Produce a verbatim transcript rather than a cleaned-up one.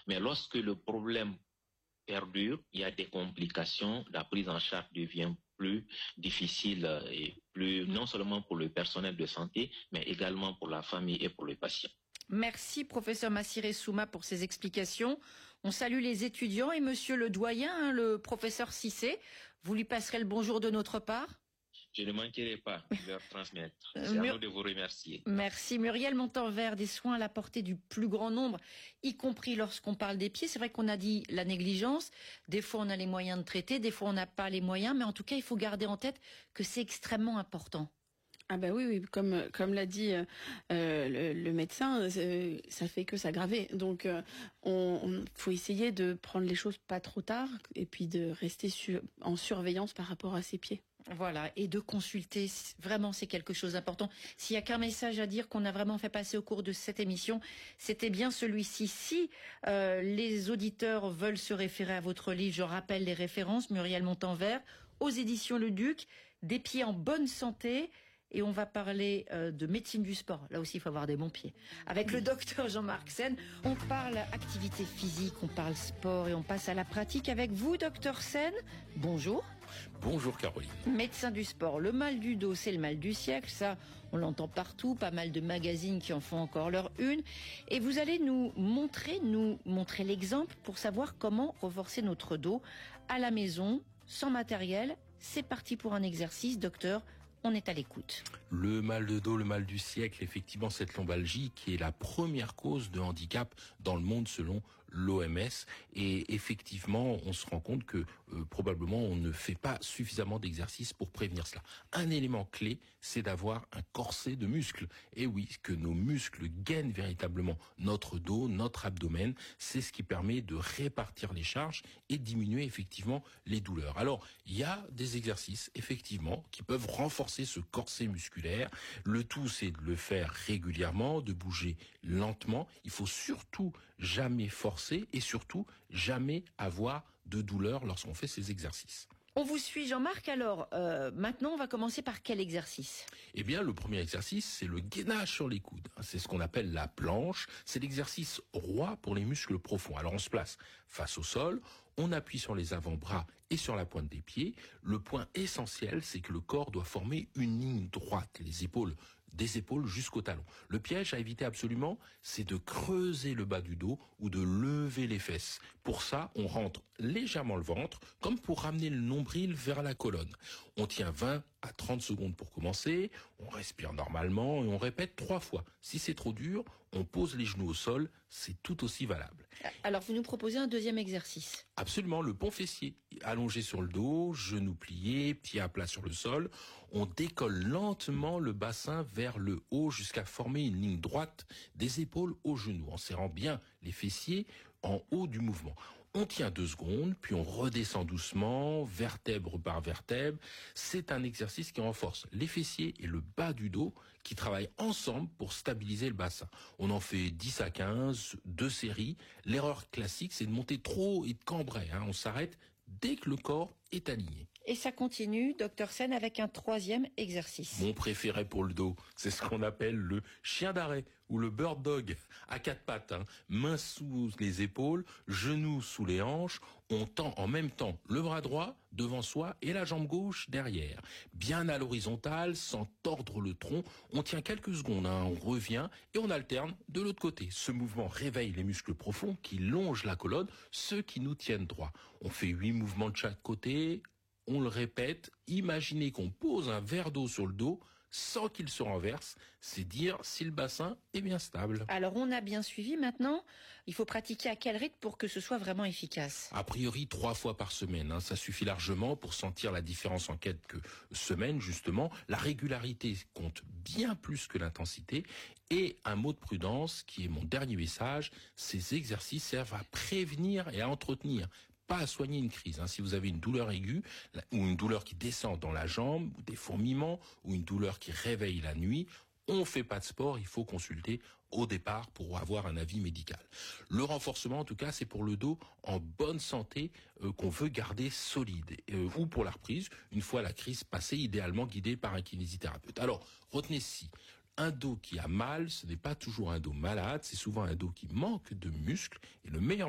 Mais lorsque le problème perdure, il y a des complications, la prise en charge devient plus difficile et plus, non seulement pour le personnel de santé, mais également pour la famille et pour le patient. Merci professeur Massiré Souma pour ces explications. On salue les étudiants et monsieur le doyen, hein, le professeur Cissé. Vous lui passerez le bonjour de notre part? Je ne manquerai pas de leur transmettre. C'est Mur... à nous de vous remercier. Merci. Muriel Montanvert, des soins à la portée du plus grand nombre, y compris lorsqu'on parle des pieds. C'est vrai qu'on a dit la négligence. Des fois, on a les moyens de traiter. Des fois, on n'a pas les moyens. Mais en tout cas, il faut garder en tête que c'est extrêmement important. Ah ben oui, oui, comme comme l'a dit euh, le, le médecin, euh, ça fait que s'aggraver. Donc, euh, on, on faut essayer de prendre les choses pas trop tard et puis de rester sur, en surveillance par rapport à ses pieds. Voilà, et de consulter, vraiment c'est quelque chose d'important. S'il y a qu'un message à dire qu'on a vraiment fait passer au cours de cette émission, c'était bien celui-ci. Si euh, les auditeurs veulent se référer à votre livre, je rappelle les références, Muriel Montanvert, aux éditions Le Duc, Des pieds en bonne santé. Et on va parler euh, de médecine du sport. Là aussi, il faut avoir des bons pieds. Avec le docteur Jean-Marc Sen, on parle activité physique, on parle sport et on passe à la pratique avec vous, docteur Sen. Bonjour. Bonjour Caroline. Médecin du sport, le mal du dos, c'est le mal du siècle. Ça, on l'entend partout. Pas mal de magazines qui en font encore leur une. Et vous allez nous montrer, nous montrer l'exemple pour savoir comment renforcer notre dos à la maison, sans matériel. C'est parti pour un exercice, docteur. On est à l'écoute. Le mal de dos, le mal du siècle, effectivement, cette lombalgie qui est la première cause de handicap dans le monde selon l'O M S. Et effectivement, on se rend compte que euh, probablement on ne fait pas suffisamment d'exercices pour prévenir cela. Un élément clé, c'est d'avoir un corset de muscles. Et oui, que nos muscles gainent véritablement notre dos, notre abdomen. C'est ce qui permet de répartir les charges et diminuer effectivement les douleurs. Alors, il y a des exercices, effectivement, qui peuvent renforcer ce corset musculaire. Le tout, c'est de le faire régulièrement, de bouger lentement. Il faut surtout jamais forcer et surtout jamais avoir de douleur lorsqu'on fait ces exercices. On vous suit, Jean-Marc. Alors, euh, maintenant, on va commencer par quel exercice? Eh bien, le premier exercice, c'est le gainage sur les coudes. C'est ce qu'on appelle la planche. C'est l'exercice roi pour les muscles profonds. Alors, on se place face au sol, on appuie sur les avant-bras et sur la pointe des pieds. Le point essentiel, c'est que le corps doit former une ligne droite, les épaules, des épaules jusqu'au talon. Le piège à éviter absolument, c'est de creuser le bas du dos ou de lever les fesses. Pour ça, on rentre légèrement le ventre, comme pour ramener le nombril vers la colonne. On tient vingt à trente secondes pour commencer, on respire normalement et on répète trois fois. Si c'est trop dur, on pose les genoux au sol, c'est tout aussi valable. Alors, vous nous proposez un deuxième exercice? Absolument, le pont fessier, allongé sur le dos, genoux pliés, pieds à plat sur le sol. On décolle lentement le bassin vers le haut jusqu'à former une ligne droite des épaules aux genoux, en serrant bien les fessiers en haut du mouvement. On tient deux secondes, puis on redescend doucement, vertèbre par vertèbre. C'est un exercice qui renforce les fessiers et le bas du dos qui travaillent ensemble pour stabiliser le bassin. On en fait dix à quinze, deux séries. L'erreur classique, c'est de monter trop haut et de cambrer. Hein. On s'arrête dès que le corps est aligné. Et ça continue, docteur Sen, avec un troisième exercice. Mon préféré pour le dos, c'est ce qu'on appelle le chien d'arrêt ou le bird dog à quatre pattes. Hein. Mains sous les épaules, genoux sous les hanches. On tend en même temps le bras droit devant soi et la jambe gauche derrière. Bien à l'horizontale, sans tordre le tronc. On tient quelques secondes, hein. On revient et on alterne de l'autre côté. Ce mouvement réveille les muscles profonds qui longent la colonne, ceux qui nous tiennent droit. On fait huit mouvements de chaque côté. On le répète, imaginez qu'on pose un verre d'eau sur le dos sans qu'il se renverse, c'est dire si le bassin est bien stable. Alors on a bien suivi, maintenant, il faut pratiquer à quel rythme pour que ce soit vraiment efficace? A priori, trois fois par semaine, hein, ça suffit largement pour sentir la différence en quelques semaines, justement. La régularité compte bien plus que l'intensité. Et un mot de prudence, qui est mon dernier message, ces exercices servent à prévenir et à entretenir, pas à soigner une crise. Hein. Si vous avez une douleur aiguë ou une douleur qui descend dans la jambe, ou des fourmillements, ou une douleur qui réveille la nuit, on fait pas de sport, il faut consulter au départ pour avoir un avis médical. Le renforcement, en tout cas, c'est pour le dos en bonne santé euh, qu'on veut garder solide, euh, ou pour la reprise, une fois la crise passée, idéalement guidée par un kinésithérapeute. Alors, retenez ceci. Un dos qui a mal, ce n'est pas toujours un dos malade, c'est souvent un dos qui manque de muscles, et le meilleur